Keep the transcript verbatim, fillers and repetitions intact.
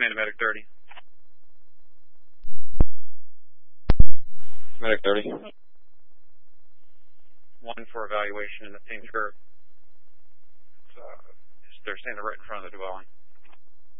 Command to Medic thirty. Medic thirty. One for evaluation in the pink shirt. It's, uh, they're standing right in front of the dwelling.